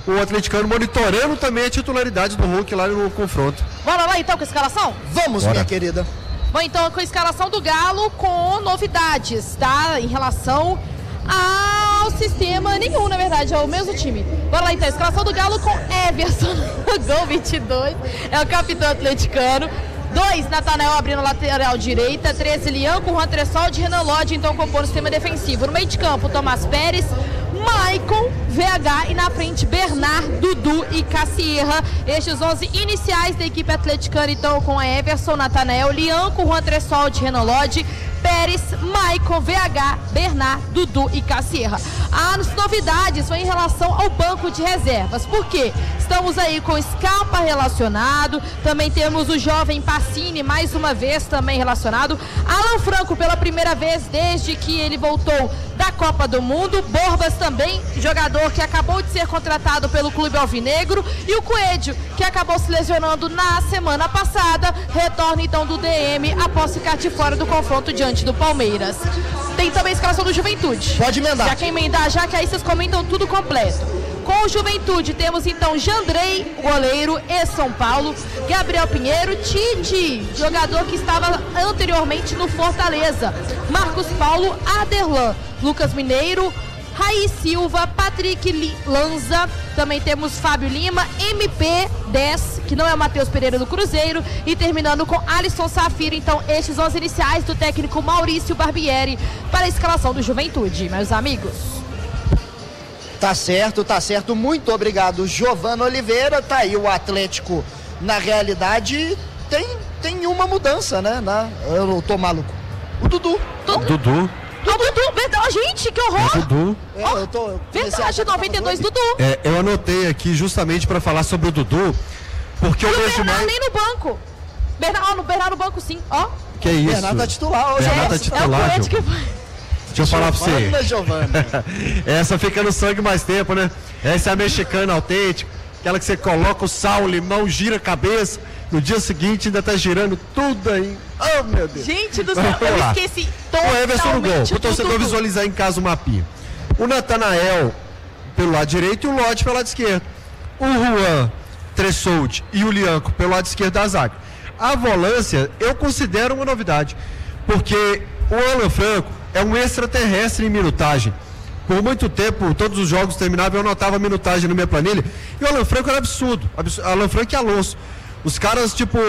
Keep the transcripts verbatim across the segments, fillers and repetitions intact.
o atleticano monitorando também a titularidade do Hulk lá no confronto. Bora lá então com a escalação? Vamos, Bora. minha querida. Bom, então com a escalação do Galo com novidades, tá? Em relação ao sistema nenhum, na verdade, é o mesmo time. Bora lá então, a escalação do Galo com Everson, gol vinte e dois, é o capitão atleticano. dois, Natanael abrindo lateral direita. treze, Lian com Juan Tressoldi, Renan Lodge, então compor o sistema defensivo. No meio de campo, Tomás Pérez, Maicon, V H e na frente Bernard, Dudu e Cassierra. Estes onze iniciais da equipe atleticana, então com a Everson, Natanael, Lian com Juan Tressoldi, Renan Lodge, Pérez, Maicon, V H, Bernard, Dudu e Cassierra. As novidades vão em relação ao banco de reservas. Por quê? Estamos aí com Scarpa relacionado, também temos o jovem Pacini mais uma vez também relacionado, Alan Franco pela primeira vez desde que ele voltou da Copa do Mundo, Borbas também, jogador que acabou de ser contratado pelo Clube Alvinegro, e o Coelho, que acabou se lesionando na semana passada, retorna então do D M após ficar de fora do confronto diante do Palmeiras. Tem também a escalação do Juventude. Pode emendar. Já que emendar, já que aí vocês comentam tudo completo. Com o Juventude temos então Jandrei, goleiro, e São Paulo, Gabriel Pinheiro, Tite, jogador que estava anteriormente no Fortaleza, Marcos Paulo, Aderlan, Lucas Mineiro, Raí Silva, Patrick Lanza, também temos Fábio Lima, M P dez, que não é o Matheus Pereira do Cruzeiro, e terminando com Alisson Safiro. Então estes onze iniciais do técnico Maurício Barbieri para a escalação do Juventude, meus amigos. Tá certo, tá certo. Muito obrigado, Giovana Oliveira. Tá aí o Atlético, na realidade, tem, tem uma mudança, né? Na, eu tô maluco. O Dudu. Dudu. Dudu. O Dudu, verdade, gente, que horror! É Dudu. É, eu tô, eu verdade, noventa e dois, Dudu. É, eu anotei aqui justamente para falar sobre o Dudu, porque e o Bernardo mais... nem no banco. Bernardo, ó, no Bernardo no banco sim, ó. Que isso? Bernardo tá titular hoje. Bernardo é, tá titular, é o Coelho que vai. Deixa eu falar pra você. Giovana. Essa fica no sangue mais tempo, né? Essa é a mexicana autêntica, aquela que você coloca o sal, o limão, gira a cabeça, no dia seguinte ainda tá girando tudo aí. Oh, meu Deus. Gente do céu, eu lá. esqueci. O Everson no gol, pro torcedor tudo. visualizar em casa o mapinha. O Natanael pelo lado direito e o Lodge pelo lado esquerdo. O Juan Tressoldi e o Lianco pelo lado esquerdo da zaga. A volância eu considero uma novidade, porque o Alan Franco é um extraterrestre em minutagem. Por muito tempo, todos os jogos terminavam, eu anotava a minutagem na minha planilha, e o Alan Franco era absurdo, absurdo. Alan Franco e Alonso. Os caras, tipo,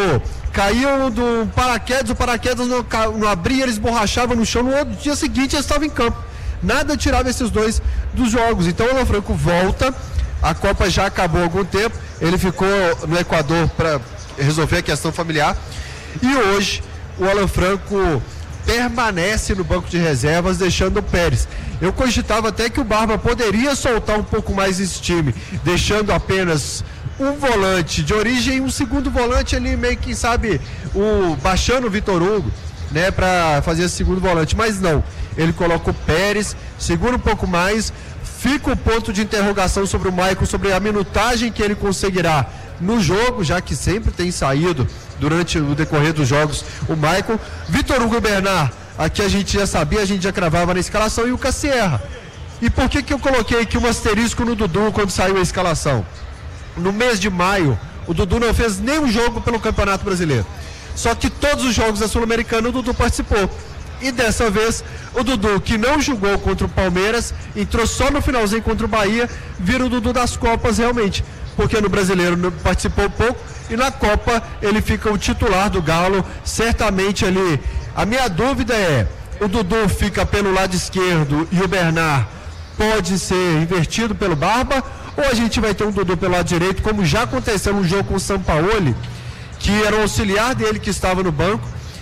caíam do paraquedas, o paraquedas não, não abria, eles borrachavam no chão, no outro dia seguinte eles estavam em campo. Nada tirava esses dois dos jogos. Então o Alan Franco volta, a Copa já acabou há algum tempo, ele ficou no Equador para resolver a questão familiar, e hoje o Alan Franco permanece no banco de reservas, deixando o Pérez. Eu cogitava até que o Barba poderia soltar um pouco mais esse time, deixando apenas um volante de origem e um segundo volante ali, meio que, sabe, o, baixando o Vitor Hugo, né, para fazer esse segundo volante, mas não, ele coloca o Pérez, segura um pouco mais, fica o ponto de interrogação sobre o Maicon, sobre a minutagem que ele conseguirá no jogo, já que sempre tem saído durante o decorrer dos jogos o Maicon. Vitor Hugo e Bernard, aqui a gente já sabia, a gente já cravava na escalação, e o Cassierra. E por que que eu coloquei aqui um asterisco no Dudu quando saiu a escalação? No mês de maio, o Dudu não fez nenhum jogo pelo Campeonato Brasileiro. Só que todos os jogos da Sul-Americana o Dudu participou. E dessa vez, o Dudu, que não jogou contra o Palmeiras, entrou só no finalzinho contra o Bahia, vira o Dudu das Copas realmente. Porque no Brasileiro participou pouco e na Copa ele fica o titular do Galo, certamente ali. A minha dúvida é, o Dudu fica pelo lado esquerdo e o Bernard pode ser invertido pelo Barba, ou a gente vai ter um Dudu pelo lado direito, como já aconteceu no jogo com o Sampaoli, que era o auxiliar dele que estava no banco.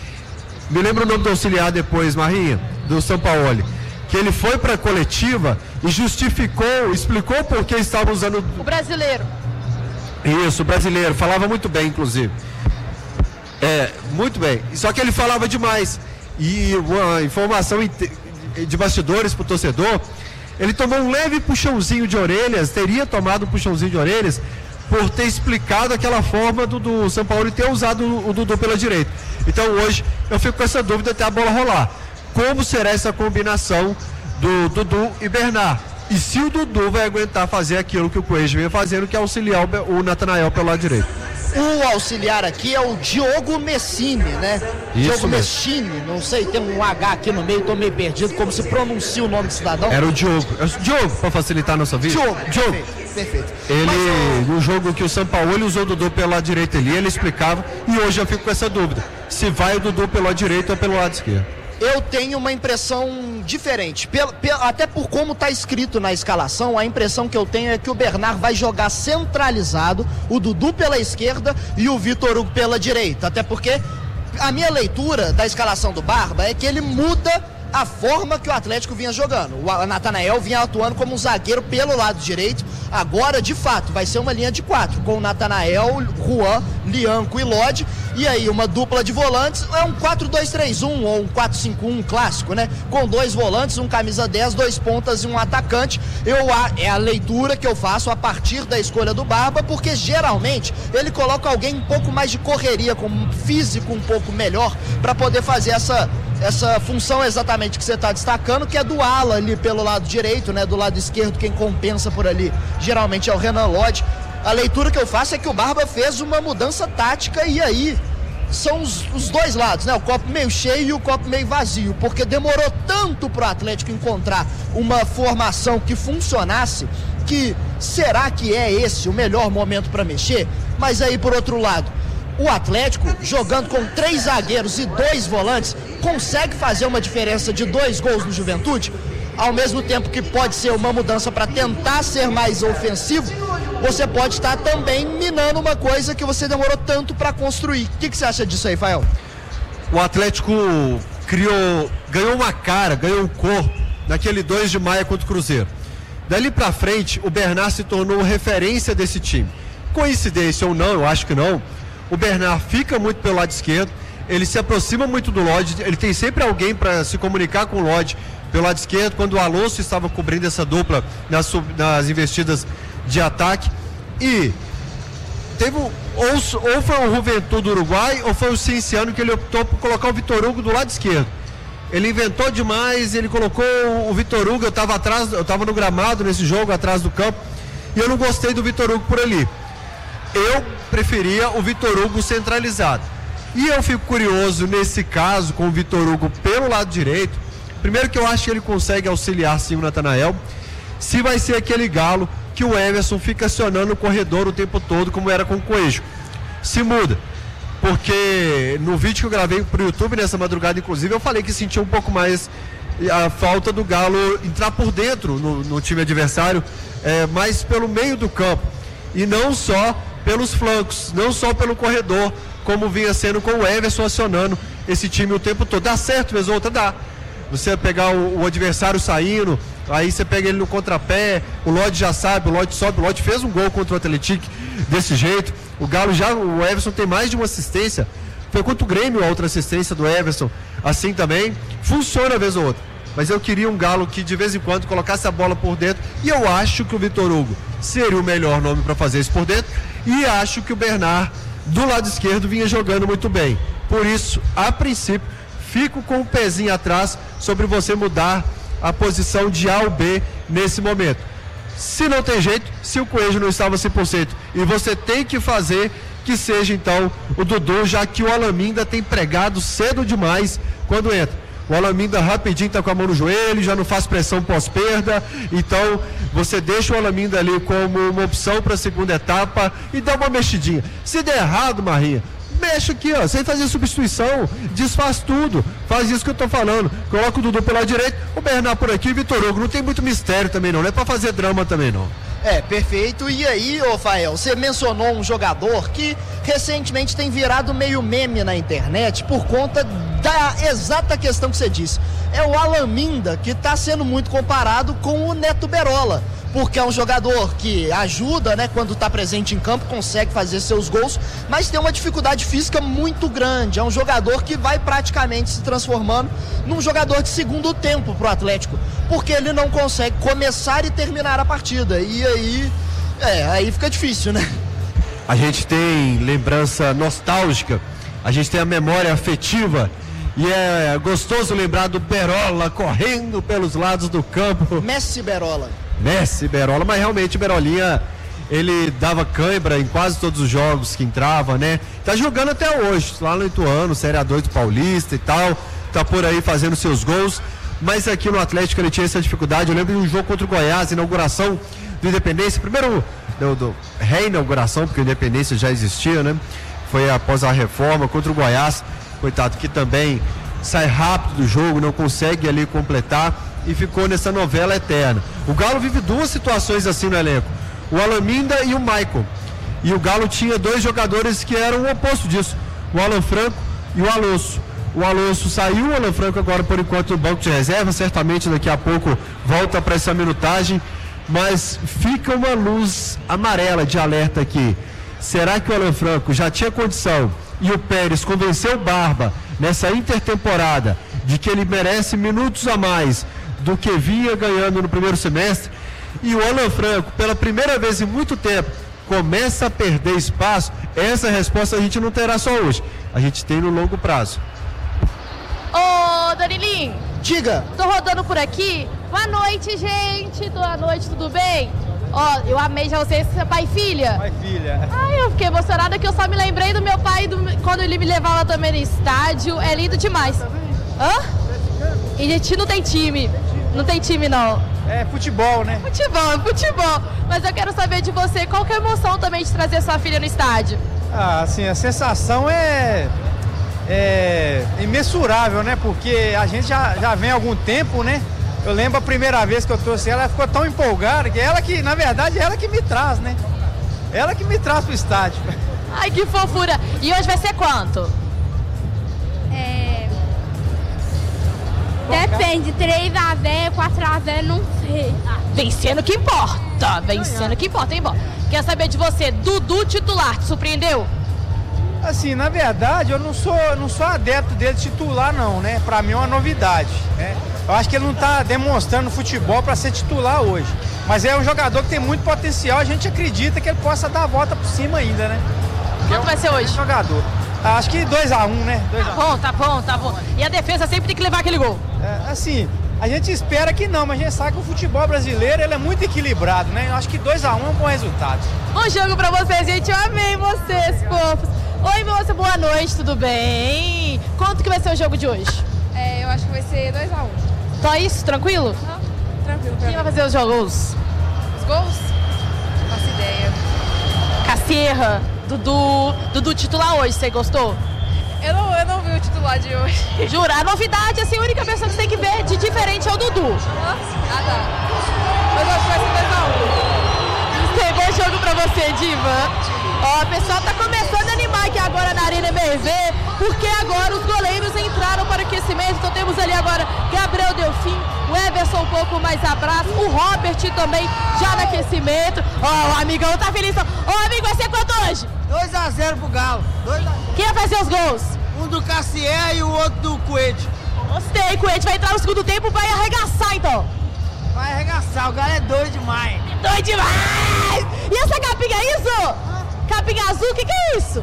Me lembra o nome do auxiliar depois, Marinha, do Sampaoli, que ele foi para a coletiva e justificou, explicou por que estava usando o brasileiro. Isso, o brasileiro, falava muito bem, inclusive. É, muito bem. Só que ele falava demais. E uma informação de bastidores para o torcedor, ele tomou um leve puxãozinho de orelhas, teria tomado um puxãozinho de orelhas, por ter explicado aquela forma do, do São Paulo e ter usado o, o Dudu pela direita. Então hoje eu fico com essa dúvida até a bola rolar. Como será essa combinação do Dudu e Bernard? e se o Dudu vai aguentar fazer aquilo que o Coelho vem fazendo, que é auxiliar o Natanael pelo lado direito. O auxiliar aqui é o Diogo Messini, né? Isso Diogo mesmo. Messini, não sei, tem um H aqui no meio, tô meio perdido, como se pronuncia o nome do cidadão. Era o Diogo. É o Diogo, para facilitar a nossa vida. Diogo, Diogo. perfeito, perfeito. Ele, Mas, no jogo que o Sampaoli usou o Dudu pelo lado direito ali, ele explicava, e hoje eu fico com essa dúvida, se vai o Dudu pelo lado direito ou pelo lado esquerdo. eu tenho uma impressão diferente. Pel, pel, até por como está escrito na escalação, a impressão que eu tenho é que o Bernard vai jogar centralizado, o Dudu pela esquerda e o Vitor Hugo pela direita. Até porque a minha leitura da escalação do Barba é que ele muda a forma que o Atlético vinha jogando. O Natanael vinha atuando como um zagueiro pelo lado direito. Agora, de fato, vai ser uma linha de quatro, com o Natanael, Juan, Lianco e Lodge. E aí, uma dupla de volantes. É um quatro dois três um ou um quatro cinco um clássico, né? Com dois volantes, um camisa dez, dois pontas e um atacante. Eu, é a leitura que eu faço a partir da escolha do Barba, porque geralmente ele coloca alguém um pouco mais de correria, com um físico um pouco melhor, para poder fazer essa... essa função exatamente que você está destacando, que é do ala ali pelo lado direito, né? Do lado esquerdo, quem compensa por ali geralmente é o Renan Lodge. A leitura que eu faço é que o Barba fez uma mudança tática e aí são os, os dois lados, né? O copo meio cheio e o copo meio vazio, porque demorou tanto para o Atlético encontrar uma formação que funcionasse, que será que é esse o melhor momento para mexer? Mas aí, por outro lado, o Atlético, jogando com três zagueiros e dois volantes, consegue fazer uma diferença de dois gols no Juventude, ao mesmo tempo que pode ser uma mudança para tentar ser mais ofensivo. Você pode estar também minando uma coisa que você demorou tanto para construir. O que, que você acha disso aí, Fael? O Atlético criou, ganhou uma cara, ganhou um corpo naquele dois de maio contra o Cruzeiro. Dali para frente, o Bernard se tornou referência desse time. Coincidência ou não, eu acho que não, o Bernard fica muito pelo lado esquerdo, ele se aproxima muito do Lodge, ele tem sempre alguém para se comunicar com o Lodge pelo lado esquerdo, quando o Alonso estava cobrindo essa dupla nas, nas investidas de ataque. E teve ou, ou foi o Juventude do Uruguai ou foi o Cienciano que ele optou por colocar o Vitor Hugo do lado esquerdo. Ele inventou demais, ele colocou o Vitor Hugo, eu estava atrás, eu estava no gramado nesse jogo, atrás do campo, e eu não gostei do Vitor Hugo por ali. Eu preferia o Vitor Hugo centralizado. E eu fico curioso nesse caso com o Vitor Hugo pelo lado direito. Primeiro que eu acho que ele consegue auxiliar sim o Natanael. Se vai ser aquele galo que o Everson fica acionando o corredor o tempo todo, como era com o Coelho. Se muda. Porque no vídeo que eu gravei pro YouTube nessa madrugada, inclusive, eu falei que sentia um pouco mais a falta do Galo entrar por dentro no, no time adversário, é, mais pelo meio do campo. E não só pelos flancos, não só pelo corredor, como vinha sendo com o Everson acionando esse time o tempo todo. Dá certo, mas outra dá. Você pegar o, o adversário saindo, aí você pega ele no contrapé, o Lodge já sabe, o Lodge sobe, o Lodge fez um gol contra o Atlético desse jeito. O Galo já, o Everson tem mais de uma assistência. Foi contra o Grêmio a outra assistência do Everson, assim também. Funciona uma vez ou outra. Mas eu queria um Galo que de vez em quando colocasse a bola por dentro. E eu acho que o Vitor Hugo seria o melhor nome para fazer isso por dentro. E acho que o Bernard, do lado esquerdo, vinha jogando muito bem. Por isso, a princípio, fico com o pezinho atrás sobre você mudar a posição de A ou B nesse momento. Se não tem jeito, se o Coelho não estava cem por cento e você tem que fazer que seja então o Dudu, já que o Alaminda tem pregado cedo demais quando entra. O Alaminda rapidinho tá com a mão no joelho, já não faz pressão pós-perda, então você deixa o Alaminda ali como uma opção para a segunda etapa e dá uma mexidinha. Se der errado, Marinha, mexe aqui, ó, sem fazer substituição, desfaz tudo, faz isso que eu tô falando, coloca o Dudu pelo lado direito, o Bernard por aqui, Vitor Hugo, não tem muito mistério também não, não é pra fazer drama também não. É, perfeito. E aí, ô Fael, você mencionou um jogador que recentemente tem virado meio meme na internet por conta da exata questão que você disse. É o Alaminda, que está sendo muito comparado com o Neto Berola, porque é um jogador que ajuda, né, quando está presente em campo, consegue fazer seus gols, mas tem uma dificuldade física muito grande. É um jogador que vai praticamente se transformando num jogador de segundo tempo para o Atlético, porque ele não consegue começar e terminar a partida. E aí, é, aí fica difícil, né? A gente tem lembrança nostálgica, a gente tem a memória afetiva. E é gostoso lembrar do Berola correndo pelos lados do campo. Messi Berola. Messi, Berola, mas realmente o Berolinha, ele dava cãibra em quase todos os jogos que entrava, né? Tá jogando até hoje, lá no Ituano, Série A dois do Paulista e tal, tá por aí fazendo seus gols, mas aqui no Atlético ele tinha essa dificuldade. Eu lembro de um jogo contra o Goiás, inauguração do Independência, primeiro do, do reinauguração, porque o Independência já existia, né? Foi após a reforma contra o Goiás, coitado, que também sai rápido do jogo, não consegue ali completar e ficou nessa novela eterna. O Galo vive duas situações assim no elenco, o Alaminda e o Maicon, e o Galo tinha dois jogadores que eram o oposto disso, o Alan Franco e o Alonso. O Alonso saiu, o Alan Franco agora por enquanto no banco de reserva, certamente daqui a pouco volta para essa minutagem, mas fica uma luz amarela de alerta aqui. Será que o Alan Franco já tinha condição e o Pérez convenceu o Barba nessa intertemporada de que ele merece minutos a mais do que vinha ganhando no primeiro semestre? E o Alan Franco, pela primeira vez em muito tempo, começa a perder espaço? Essa resposta a gente não terá só hoje, a gente tem no longo prazo. Ô, Danilinho. Diga. Tô rodando por aqui. Boa noite, gente. Boa noite, tudo bem? Ó, eu amei já vocês, pai e filha. Pai e filha. Ai, eu fiquei emocionada que eu só me lembrei do meu pai do, quando ele me levava também no estádio. É lindo demais. Hã? E a gente não tem time. Não tem time, não. É futebol, né? Futebol, futebol. Mas eu quero saber de você, qual que é a emoção também de trazer sua filha no estádio? Ah, assim, a sensação é, é imensurável, né? Porque a gente já, já vem há algum tempo, né? Eu lembro a primeira vez que eu trouxe ela, ela ficou tão empolgada, que ela que, na verdade, ela que me traz, né? Ela que me traz pro estádio. Ai, que fofura. E hoje vai ser quanto? É... Depende, três a zero, quatro a zero, não sei. Ah, vencendo que importa, vencendo que importa, hein, bom? Quer saber de você, Dudu titular, te surpreendeu? Assim, na verdade, eu não sou, não sou adepto dele titular, não, né? Pra mim é uma novidade, né? Eu acho que ele não tá demonstrando futebol para ser titular hoje. Mas é um jogador que tem muito potencial, a gente acredita que ele possa dar a volta por cima ainda, né? Quanto é um vai ser hoje? Jogador. Acho que dois a um, né? dois a um. Tá bom, tá bom, tá bom. E a defesa sempre tem que levar aquele gol? É, assim, a gente espera que não, mas a gente sabe que o futebol brasileiro ele é muito equilibrado, né? Eu acho que dois a um é um bom resultado. Bom jogo pra vocês, gente. Eu amei vocês, fofos. Oi, moça, boa noite, tudo bem? Quanto que vai ser o jogo de hoje? É, eu acho que vai ser dois a um. Só isso? Tranquilo? Não, tranquilo. Quem vai fazer os jogos? Os gols? Não faço ideia. Cacierra, Dudu. Dudu titular hoje, você gostou? Eu não, eu não vi o titular de hoje. Jura? A novidade, assim, a única pessoa que você tem que ver de diferente é o Dudu. Ah, tá. Mas eu acho que vai ser dois a um. Tem bom jogo pra você, Diva. Ó, o pessoal tá começando a animar aqui agora na Arena M R V, porque agora os goleiros entraram para o aquecimento. Então temos ali agora Gabriel Delfim, o Everson um pouco mais abraço, o Robert também já no aquecimento. Ó, o amigão tá feliz. Ó, amigo, vai ser quanto hoje? dois a zero pro Galo. dois a zero. Quem vai fazer os gols? Um do Cassier e o outro do Coelho. Gostei, Coelho vai entrar no segundo tempo e vai arregaçar então. Vai arregaçar, o Galo é doido demais. Doido demais! E essa capinha é isso? Capinha azul, o que, que é isso?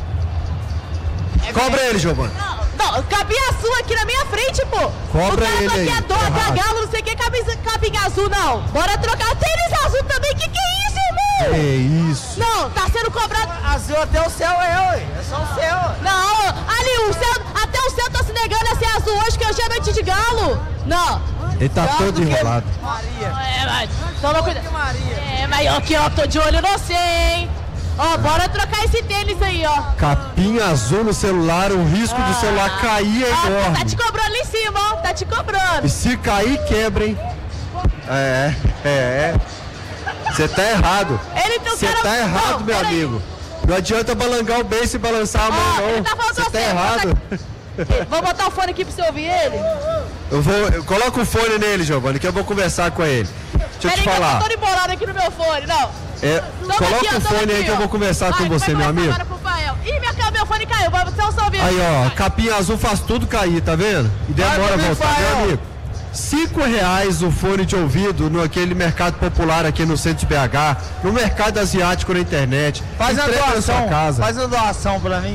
É Cobra ele, Giovanni. Não, não, capinha azul aqui na minha frente, pô. Cobra o cara ele tá aqui aí, é dó, tá tá galo, não sei o que, capinha, capinha azul não. Bora trocar tênis azul também, que que é isso, irmão? É isso. Não, tá sendo cobrado. Azul até o céu é, ué. É só o céu. Não, ali, o céu, até o céu tá se negando a ser azul hoje, que hoje é noite de galo. Não. Ele tá todo enrolado. Maria. É, mas toma cuidado. Que Maria. É, mas aqui, ó, tô de olho no você, hein. Ó, bora trocar esse tênis aí, ó. Capinha azul no celular, o risco do celular cair é Ó, tá enorme. te cobrando ali em cima, ó, tá te cobrando. E se cair, quebra, hein? É, é, é. Você tá errado. Ele tem o Você cara... tá errado, Não, meu peraí. amigo. Não adianta balangar o beiço e balançar a mão, Ó, não. ele tá falando Você tá você, errado. Vou botar o fone aqui pra você ouvir ele. Eu vou, eu coloco o fone nele, Giovanni, que eu vou conversar com ele. Deixa eu te Peraí que eu falar. tô todo embolado aqui no meu fone, não. É, Toma coloca aqui, ó, o toma fone aí aqui, que eu ó. vou conversar Vai, com você, vai meu conversar amigo. agora com o Fael. Ih, minha, meu fone caiu, você é o seu Aí, ó, capinha azul faz tudo cair, tá vendo? E demora a Vai, voltar, Fael. meu amigo. Cinco reais o fone de ouvido no aquele mercado popular aqui no centro de B H, no mercado asiático na internet. Faz a Entrega na sua doação. casa. Faz a doação pra mim.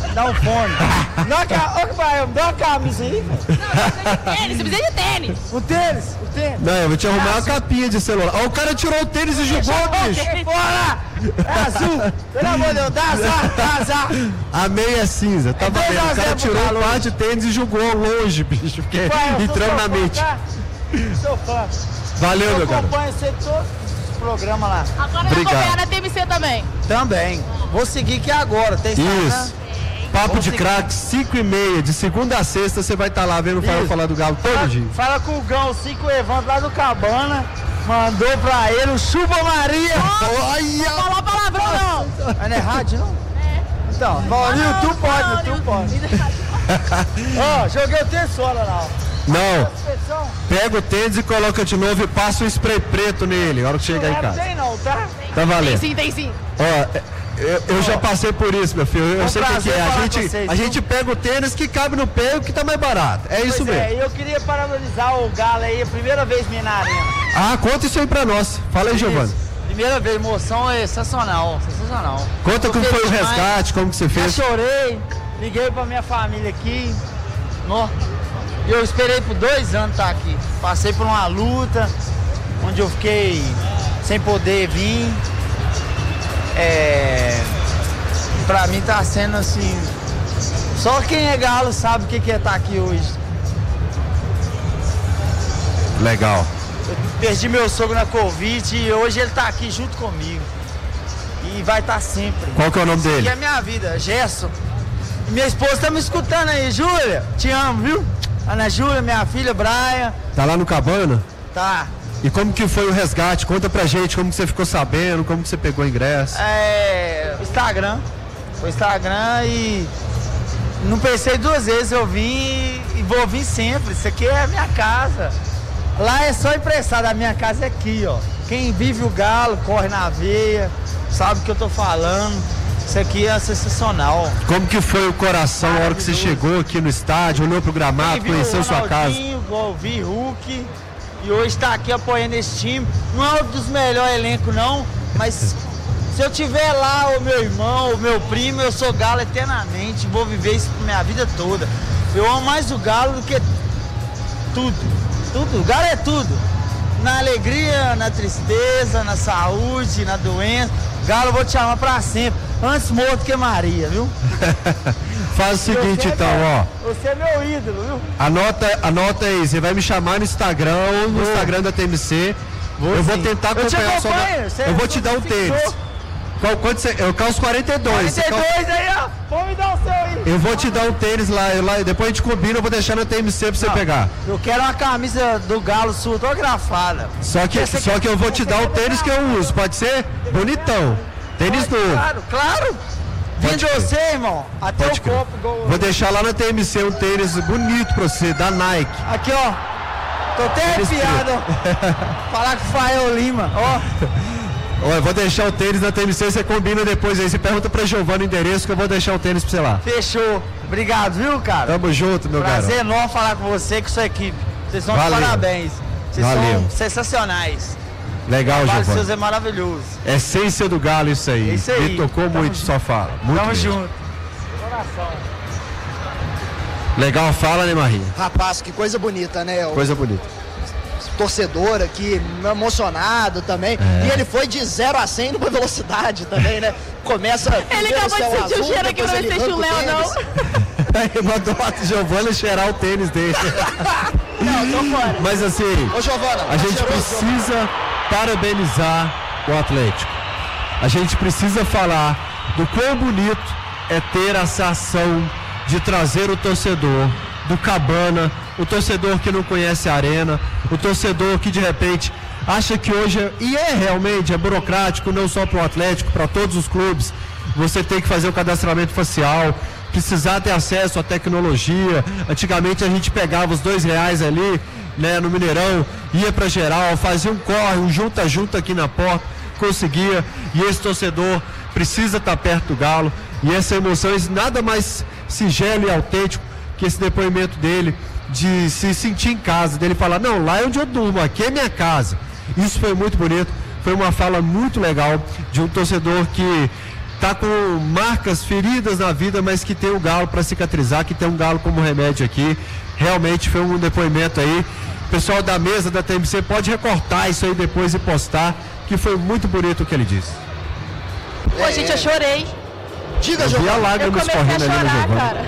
Dá um fone. Dá uma, ca... Ô, pai, dá uma camisa aí, velho. Tênis, você precisa de tênis. O tênis, o tênis. Não, eu vou te arrumar uma capinha de celular. Ó, o cara tirou o tênis e jogou, bicho. Fora! É azul! Pelo amor de Deus, dá azar, dá azar! A meia é cinza, tá valendo. O cara tirou o par de tênis e jogou longe, bicho. Porque entrando na mente. Sou fã. Valeu, meu cara. Eu acompanho você todos os programas lá. Agora vai Obrigado. acompanhar na T M C também. Também. Vou seguir aqui agora. Tem Instagram? Isso. Papo Vamos de seguir. craque, cinco e meia, de segunda a sexta, você vai estar lá vendo o Fala Isso. Falar do Galo todo Fala, dia. fala com o Gão, o Cico Evandro lá do Cabana. Mandou pra ele o Chupa Maria. Não falou palavrão, não. Mas não é rádio, não? É. Então, no YouTube pode, no YouTube pode. Ó, joguei o tênis fora lá, ó. Não, pega o tênis e coloca de novo e passa o spray preto nele, na hora que chegar em Não casa. tem não, tá? Tá Tem valendo. sim, tem sim. Ó, eu, eu já passei por isso, meu filho. Eu É um sei o que, que prazer é. A falar gente, com vocês, a viu? gente pega o tênis que cabe no pé e o que tá mais barato. É isso Pois mesmo. é, eu queria parabenizar o Galo aí, a primeira vez minha na arena. Ah, conta isso aí pra nós. Fala aí, Giovanni. Isso. Primeira vez, emoção é sensacional, sensacional. Conta Tô como foi o feliz demais. resgate, como que você Já fez. chorei, liguei pra minha família aqui. Nó. E eu esperei por dois anos estar aqui. Passei por uma luta, onde eu fiquei sem poder vir. É... Pra mim tá sendo assim. Só quem é galo sabe o que que é estar aqui hoje. Legal. Eu perdi meu sogro na Covid e hoje ele tá aqui junto comigo. E vai estar sempre. Qual que é o nome Que dele? é minha vida, Gerson. E minha esposa tá me escutando aí, Júlia. Te amo, viu? Ana Júlia, minha filha, Braia. Tá lá no Cabana? Tá. E como que foi o resgate? Conta pra gente como que você ficou sabendo, como que você pegou o ingresso. É. Instagram. Foi Instagram e. Não pensei duas vezes, eu vim e vou vir sempre. Isso aqui é a minha casa. Lá é só emprestado, a minha casa é aqui, ó. Quem vive o galo, corre na veia, sabe o que eu tô falando. Isso aqui é sensacional. Como que foi o coração na hora que você chegou aqui no estádio, olhou pro gramado, Quem viu conheceu o sua casa? Ronaldinho, igual vi Hulk, e hoje está aqui apoiando esse time. Não é um dos melhores elencos não, mas se eu tiver lá o meu irmão, o meu primo, eu sou galo eternamente, vou viver isso por minha vida toda. Eu amo mais o galo do que tudo, tudo, o galo é tudo. Na alegria, na tristeza, na saúde, na doença, galo eu vou te chamar pra sempre. Antes morto que Maria, viu? Faz o seguinte Você é então, meu- ó. Você é meu ídolo, viu? Anota, anota aí, você vai me chamar no Instagram ou no Vou. Instagram da T M C. eu vou sim. tentar Eu te acompanhar sua. acompanho, você- Eu vou te você dar um fixou. tênis. Qual, quanto você, eu calço quarenta e dois. quarenta e dois aí, ó. Pode me dar o seu aí. Eu vou te dar um tênis lá, eu lá, depois a gente combina, eu vou deixar na T M C pra você Não, pegar. Eu quero uma camisa do Galo sua autografada. Só que, Essa só aqui- que eu vou te essa dar aqui o é tênis que eu uso, pode ser? Bonitão. Tênis Pode, novo. Claro, claro. Vim Pode de crer. você, irmão. Até Pode o crer. copo. Igual... Vou deixar lá na T M C um tênis bonito pra você, da Nike. Aqui, ó. Tô até Tênis arrepiado, ó. Falar com o Fael Lima, ó. Ó, eu vou deixar o tênis na T M C, você combina depois aí. Você pergunta pra Giovanni o endereço que eu vou deixar o tênis pra você lá. Fechou. Obrigado, viu, cara? Tamo junto, meu garoto. Prazer enorme falar com você e com sua equipe. Vocês são de Valeu. parabéns. Vocês Valeu. são sensacionais. Legal, O trabalho Giovanni. seus é maravilhoso. Essência do Galo, isso aí. É isso aí. Me tocou Tamo muito, junto. só fala. Muito Tamo mesmo. junto. Coração. Legal, fala, né, Maria? Rapaz, que coisa bonita, né? O Coisa bonita. torcedor aqui, emocionado também. É. E ele foi de zero a cem numa velocidade também, né? Começa. Ele primeiro acabou de céu sentir o azul, cheiro aqui, depois não ele vai ser arranca o chulé ou tênis. não. Mandou o Giovanni cheirar o tênis dele. Não, tô fora. Mas assim, Ô, Giovana, a gente cheirou, precisa parabenizar o Atlético. A gente precisa falar do quão bonito é ter essa ação de trazer o torcedor do Cabana, o torcedor que não conhece a arena, o torcedor que de repente acha que hoje, é, e é realmente, é burocrático, não só para o Atlético, para todos os clubes, você tem que fazer o cadastramento facial, precisar ter acesso à tecnologia. Antigamente a gente pegava os dois reais ali, né, no Mineirão, ia para geral, fazia um corre, um junta-junta aqui na porta, conseguia, e esse torcedor precisa estar perto do Galo, e essa emoção, isso nada mais singelo e autêntico que esse depoimento dele, de se sentir em casa, dele falar, não, lá é onde eu durmo, aqui é minha casa. Isso foi muito bonito, foi uma fala muito legal de um torcedor que tá com marcas, feridas na vida, mas que tem o Galo para cicatrizar, que tem um Galo como remédio aqui. Realmente foi um depoimento aí. O pessoal da mesa da T M C pode recortar isso aí depois e postar, que foi muito bonito o que ele disse. Pô, é, gente, eu chorei. Diga, Giovana. Eu comecei a chorar, cara.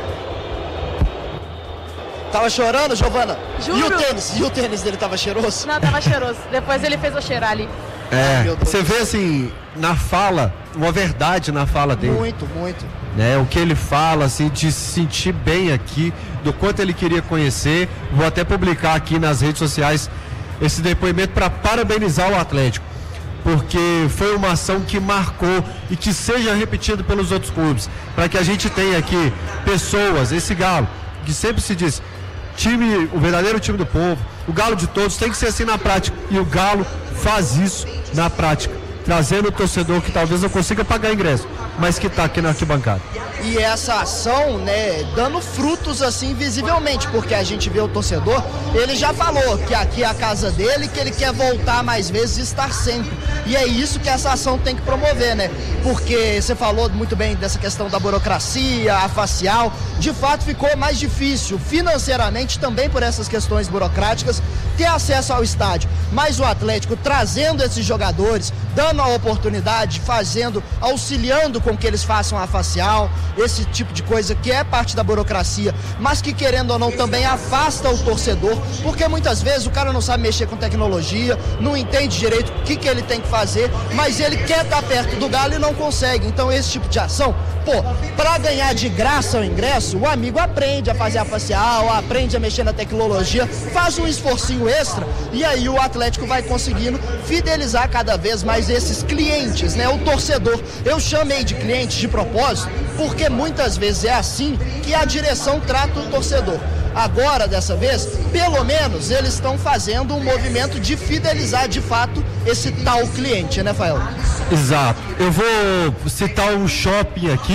Tava chorando, Giovana? Juro. E o tênis? E o tênis dele tava cheiroso? Não, tava cheiroso. Depois ele fez eu cheirar ali. É, você vê assim, na fala, uma verdade na fala dele. Muito, muito. Né, o que ele fala, assim, de se sentir bem aqui, do quanto ele queria conhecer. Vou até publicar aqui nas redes sociais esse depoimento para parabenizar o Atlético, porque foi uma ação que marcou e que seja repetida pelos outros clubes, para que a gente tenha aqui pessoas, esse Galo, que sempre se diz, time, o verdadeiro time do povo, o Galo de todos, tem que ser assim na prática, e o Galo faz isso na prática, trazendo o torcedor que talvez não consiga pagar ingresso, mas que está aqui na arquibancada. E essa ação, né, dando frutos assim visivelmente, porque a gente vê o torcedor, ele já falou que aqui é a casa dele, que ele quer voltar mais vezes e estar sempre. E é isso que essa ação tem que promover, né? Porque você falou muito bem dessa questão da burocracia, a facial, de fato ficou mais difícil financeiramente também por essas questões burocráticas ter acesso ao estádio. Mas o Atlético trazendo esses jogadores, dando a oportunidade, fazendo, auxiliando com que eles façam a facial, esse tipo de coisa que é parte da burocracia, mas que querendo ou não também afasta o torcedor, porque muitas vezes o cara não sabe mexer com tecnologia, não entende direito o que, que ele tem que fazer, mas ele quer estar perto do Galo e não consegue. Então esse tipo de ação, pô, pra ganhar de graça o ingresso, o amigo aprende a fazer a facial, aprende a mexer na tecnologia, faz um esforcinho extra e aí o Atlético vai conseguindo fidelizar cada vez mais esses clientes, né? O torcedor. Eu chamei de cliente de propósito porque muitas vezes é assim que a direção trata o torcedor. Agora, dessa vez, pelo menos eles estão fazendo um movimento de fidelizar de fato esse tal cliente, né, Fael? Exato. Eu vou citar um shopping aqui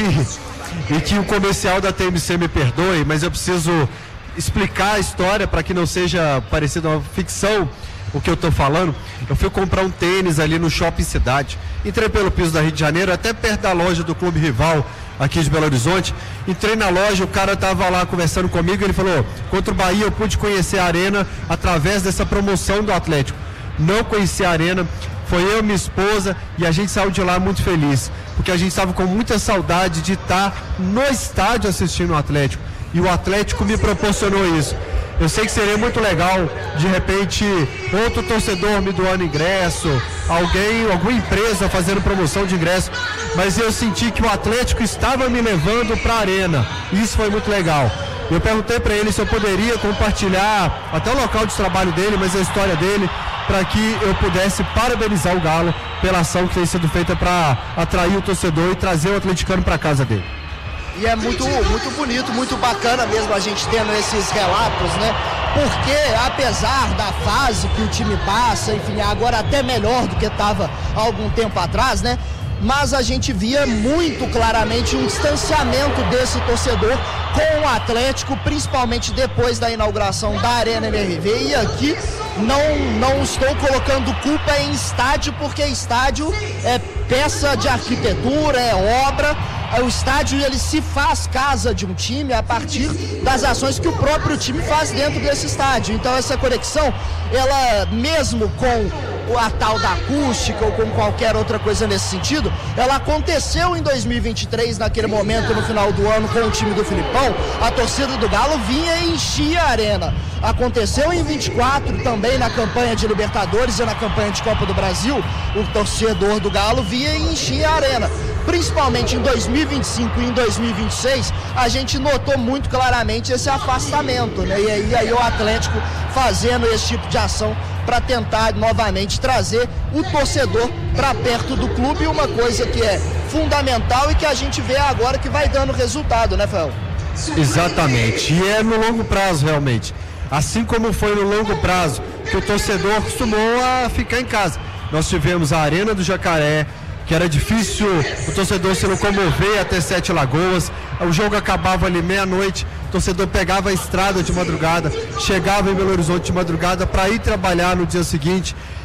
e que o comercial da T M C me perdoe, mas eu preciso explicar a história para que não seja parecida uma ficção o que eu tô falando. Eu fui comprar um tênis ali no Shopping Cidade, entrei pelo piso da Rio de Janeiro, até perto da loja do clube rival aqui de Belo Horizonte, entrei na loja, o cara tava lá conversando comigo, ele falou, contra o Bahia eu pude conhecer a Arena através dessa promoção do Atlético, não conheci a Arena, foi eu e minha esposa e a gente saiu de lá muito feliz, porque a gente estava com muita saudade de estar no estádio assistindo o Atlético, e o Atlético me proporcionou isso. Eu sei que seria muito legal, de repente, outro torcedor me doando ingresso, alguém, alguma empresa fazendo promoção de ingresso, mas eu senti que o Atlético estava me levando para a Arena, e isso foi muito legal. Eu perguntei para ele se eu poderia compartilhar até o local de trabalho dele, mas a história dele, para que eu pudesse parabenizar o Galo pela ação que tem sido feita para atrair o torcedor e trazer o atleticano para casa dele. E é muito, muito bonito, muito bacana mesmo a gente tendo esses relatos, né? Porque apesar da fase que o time passa, enfim, agora até melhor do que estava há algum tempo atrás, né? Mas a gente via muito claramente um distanciamento desse torcedor com o Atlético, principalmente depois da inauguração da Arena M R V. E aqui não, não estou colocando culpa em estádio, porque estádio é peça de arquitetura, é obra. O estádio, ele se faz casa de um time a partir das ações que o próprio time faz dentro desse estádio. Então essa conexão, ela mesmo com a tal da acústica ou com qualquer outra coisa nesse sentido, ela aconteceu em dois mil e vinte e três, naquele momento no final do ano com o time do Filipão, a torcida do Galo vinha e enchia a arena. Aconteceu em vinte e quatro também na campanha de Libertadores e na campanha de Copa do Brasil, o torcedor do Galo vinha e enchia a arena. Principalmente em dois mil e vinte e cinco e em dois mil e vinte e seis, a gente notou muito claramente esse afastamento, né? E aí, aí o Atlético fazendo esse tipo de ação para tentar novamente trazer o torcedor para perto do clube, e uma coisa que é fundamental e que a gente vê agora que vai dando resultado, né, Fel? Exatamente, e é no longo prazo realmente, assim como foi no longo prazo que o torcedor acostumou a ficar em casa. Nós tivemos a Arena do Jacaré, que era difícil o torcedor se locomover até Sete Lagoas, o jogo acabava ali meia-noite, o torcedor pegava a estrada de madrugada, chegava em Belo Horizonte de madrugada para ir trabalhar no dia seguinte,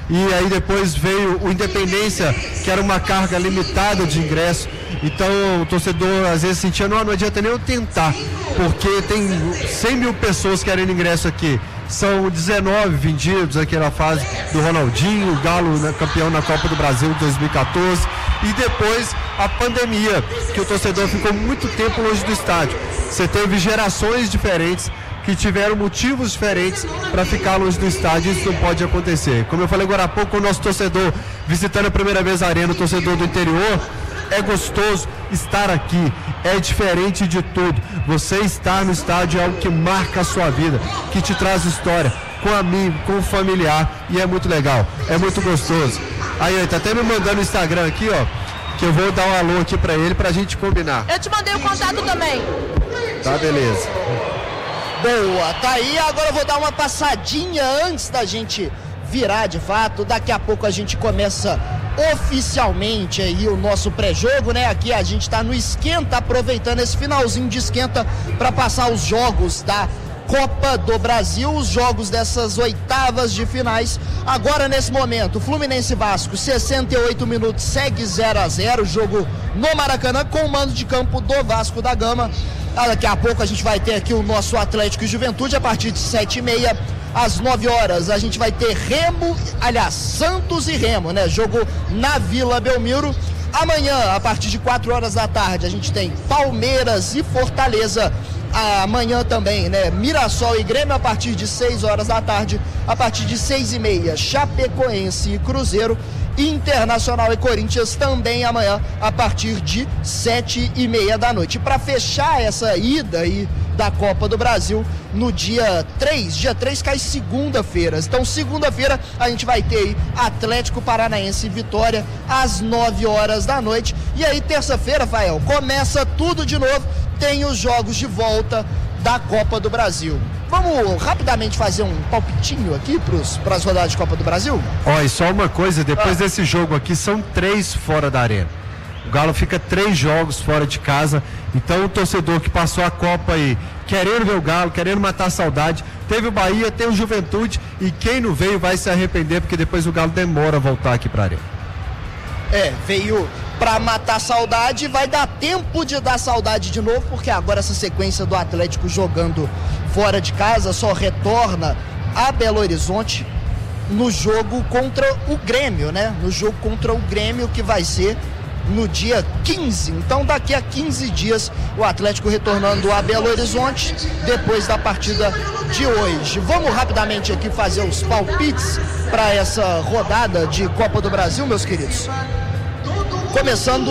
e aí depois veio o Independência, que era uma carga limitada de ingresso. Então o torcedor às vezes sentia, não, não adianta nem eu tentar, porque tem cem mil pessoas querendo ingresso aqui. São dezenove vendidos aqui na fase do Ronaldinho, o Galo, né, campeão na Copa do Brasil de dois mil e quatorze. E depois a pandemia, que o torcedor ficou muito tempo longe do estádio. Você teve gerações diferentes que tiveram motivos diferentes para ficar longe do estádio. Isso não pode acontecer. Como eu falei agora há pouco, o nosso torcedor visitando a primeira vez a Arena, o torcedor do interior, é gostoso estar aqui, é diferente de tudo. Você estar no estádio é algo que marca a sua vida, que te traz história, com amigo, com familiar, e é muito legal, é muito gostoso. Aí, ele tá até me mandando no Instagram aqui, ó, que eu vou dar um alô aqui pra ele, pra gente combinar. Eu te mandei o contato também. Tá, beleza. Boa, tá aí, agora eu vou dar uma passadinha antes da gente virar de fato. Daqui a pouco a gente começa oficialmente aí o nosso pré-jogo, né? Aqui a gente tá no esquenta, aproveitando esse finalzinho de esquenta para passar os jogos da Copa do Brasil, os jogos dessas oitavas de finais. Agora nesse momento, Fluminense e Vasco, sessenta e oito minutos, segue zero a zero, jogo no Maracanã com o mando de campo do Vasco da Gama. Daqui a pouco a gente vai ter aqui o nosso Atlético e Juventude a partir de sete e meia. Às nove horas a gente vai ter Remo, aliás, Santos e Remo, né? Jogo na Vila Belmiro. Amanhã, a partir de quatro horas da tarde, a gente tem Palmeiras e Fortaleza. Amanhã também, né? Mirassol e Grêmio a partir de seis horas da tarde. A partir de seis e meia, Chapecoense e Cruzeiro. Internacional e Corinthians também amanhã a partir de sete e meia da noite. Para fechar essa ida aí da Copa do Brasil, no dia três, dia três cai segunda-feira. Então segunda-feira a gente vai ter aí Atlético Paranaense e Vitória às nove horas da noite. E aí terça-feira, Fael, começa tudo de novo, tem os jogos de volta da Copa do Brasil. Vamos rapidamente fazer um palpitinho aqui para as rodadas de Copa do Brasil? Ó, e só uma coisa, depois ah. desse jogo aqui, são três fora da Arena. O Galo fica três jogos fora de casa, então o torcedor que passou a Copa aí, querendo ver o Galo, querendo matar a saudade, teve o Bahia, tem o Juventude, e quem não veio vai se arrepender, porque depois o Galo demora a voltar aqui para a Arena. É, veio para matar a saudade, vai dar tempo de dar saudade de novo, porque agora essa sequência do Atlético jogando fora de casa só retorna a Belo Horizonte no jogo contra o Grêmio, né? No jogo contra o Grêmio, que vai ser no dia quinze. Então daqui a quinze dias o Atlético retornando a Belo Horizonte depois da partida de hoje. Vamos rapidamente aqui fazer os palpites para essa rodada de Copa do Brasil, meus queridos. Começando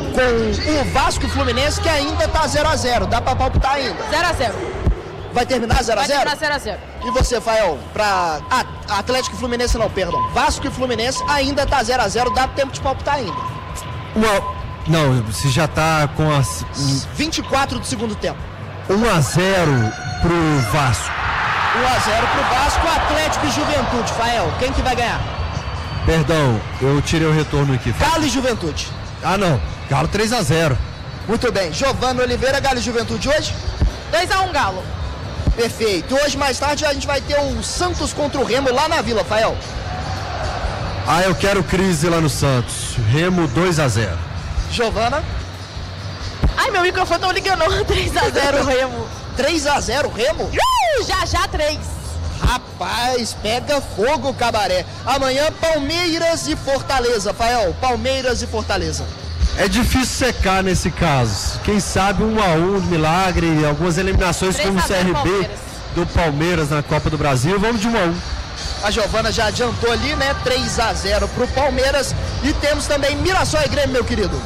com o Vasco e Fluminense, que ainda tá zero a zero. Dá pra palpitar ainda? zero a zero. Vai terminar zero a zero? Vai terminar zero a zero. E você, Fael, pra ah, Atlético e Fluminense não, perdão. Vasco e Fluminense ainda tá zero a zero, dá tempo de palpitar ainda. Uma... Não, se já tá com as... vinte e quatro do segundo tempo. um a zero pro Vasco. um a zero pro Vasco, Atlético e Juventude. Fael, quem que vai ganhar? Perdão, eu tirei o retorno aqui. Galo e Juventude. Ah, não. Galo três a zero. Muito bem. Giovano Oliveira, Galo e Juventude hoje? dois a um Galo. Perfeito. Hoje, mais tarde, a gente vai ter o Santos contra o Remo lá na Vila, Fael. Ah, eu quero crise lá no Santos. Remo dois a zero. Giovana? Ai, meu microfone não liga não. três a zero Remo. três a zero Remo? Uh, já já três. Rapaz, pega fogo o cabaré. Amanhã, Palmeiras e Fortaleza. Fael, Palmeiras e Fortaleza. É difícil secar nesse caso. Quem sabe um a um, milagre, algumas eliminações como o C R B Palmeiras. do Palmeiras na Copa do Brasil. Vamos de um a um. A Giovana já adiantou ali, né? três a zero pro Palmeiras. E temos também Mirassol e Grêmio, meu querido.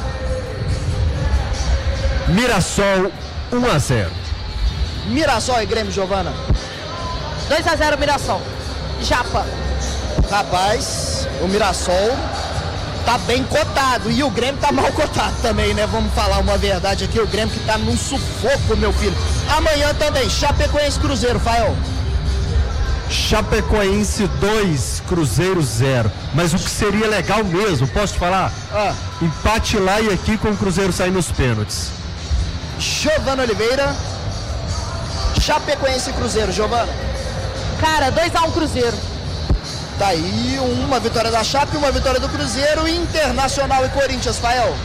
Mirassol um a zero. Mirassol e Grêmio, Giovana. dois a zero Mirassol. Japa. Rapaz, o Mirassol tá bem cotado e o Grêmio tá mal cotado também, né? Vamos falar uma verdade aqui, o Grêmio que tá num sufoco, meu filho. Amanhã também, Chapecoense Cruzeiro, Fael. Chapecoense dois, Cruzeiro zero. Mas o que seria legal mesmo, posso te falar? Ah. Empate lá e aqui com o Cruzeiro sair nos pênaltis. Giovana Oliveira. Chapecoense e Cruzeiro, Giovana. Cara, dois a um Cruzeiro. Tá aí uma vitória da Chape, uma vitória do Cruzeiro, Internacional e Corinthians, Fael.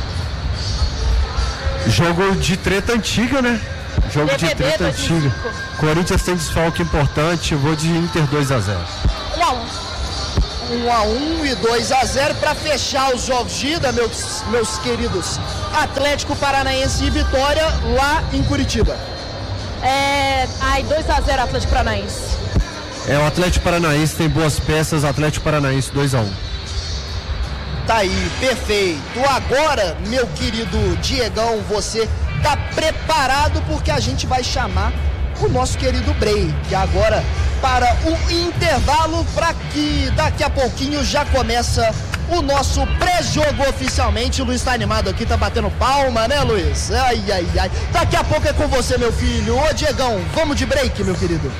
Jogo de treta antiga, né? Jogo D V D de treta dois mil e antiga. cinco. Corinthians tem desfalque importante, eu vou de Inter dois a zero. um a um. um a um e dois a zero para fechar os jogos de ida, meus, meus queridos. Atlético Paranaense e Vitória lá em Curitiba. É... Ai, dois a zero Atlético Paranaense. É, o Atlético Paranaense tem boas peças, Atlético Paranaense dois a um. Tá aí, perfeito. Agora, meu querido Diegão, você tá preparado porque a gente vai chamar o nosso querido Brey, que agora para o intervalo, para que daqui a pouquinho já começa o nosso pré-jogo oficialmente. O Luiz tá animado aqui, tá batendo palma, né, Luiz? Ai, ai, ai. Daqui a pouco é com você, meu filho. Ô, Diegão, vamos de break, meu querido.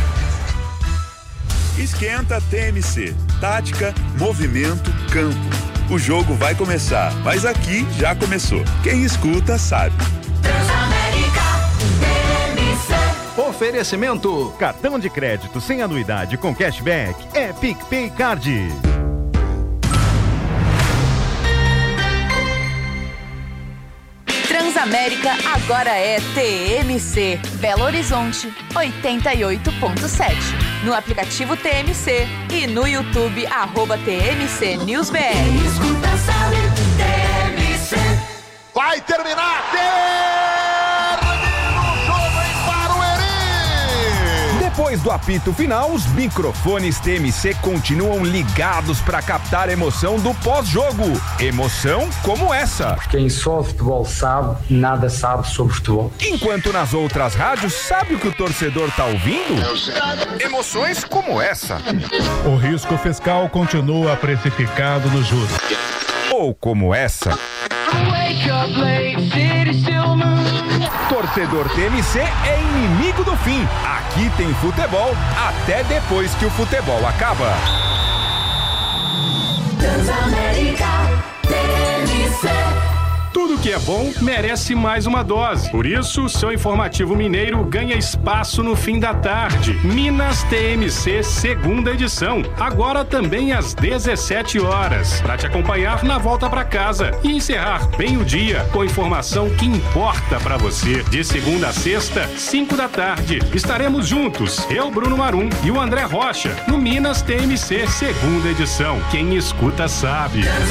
Esquenta T M C. Tática, movimento, campo. O jogo vai começar, mas aqui já começou. Quem escuta sabe. Transamérica T M C. Oferecimento: cartão de crédito sem anuidade com cashback é PicPay Card. Transamérica agora é T M C. Belo Horizonte, oitenta e oito ponto sete. No aplicativo T M C e no YouTube, arroba T M C News B R. Escuta, sabe, T M C. Vai terminar! Termina o jogo em Barueri! Depois do apito final, os microfones T M C continuam ligados para captar a emoção do pós-jogo. Emoção como essa. Quem só futebol sabe, nada sabe sobre futebol. Enquanto nas outras rádios, sabe o que o torcedor tá ouvindo? Emoções como essa. O risco fiscal continua precificado no juros. Ou como essa. Torcedor T M C é inimigo do fim. Aqui tem futebol até depois que o futebol acaba. Transamérica T M C. Tudo que é bom merece mais uma dose. Por isso, o seu informativo mineiro ganha espaço no fim da tarde. Minas T M C, segunda edição. Agora também às dezessete horas. Para te acompanhar na volta para casa e encerrar bem o dia com informação que importa para você. De segunda a sexta, cinco da tarde. Estaremos juntos, eu, Bruno Marum e o André Rocha, no Minas T M C, segunda edição. Quem escuta sabe.